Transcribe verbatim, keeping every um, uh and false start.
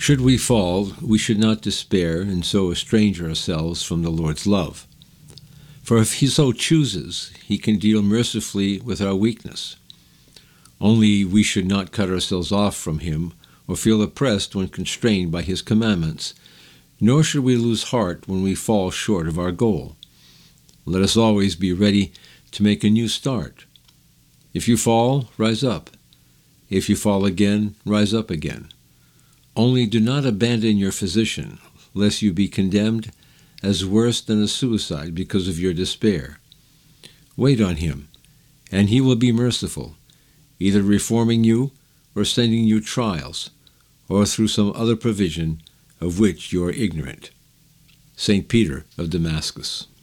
Should we fall, we should not despair and so estrange ourselves from the Lord's love. For if he so chooses, he can deal mercifully with our weakness. Only we should not cut ourselves off from him or feel oppressed when constrained by his commandments, nor should we lose heart when we fall short of our goal. Let us always be ready to make a new start. If you fall, rise up. If you fall again, rise up again. Only do not abandon your physician, lest you be condemned as worse than a suicide because of your despair. Wait on him, and he will be merciful, either reforming you or sending you trials, or through some other provision of which you are ignorant. Saint Peter of Damascus.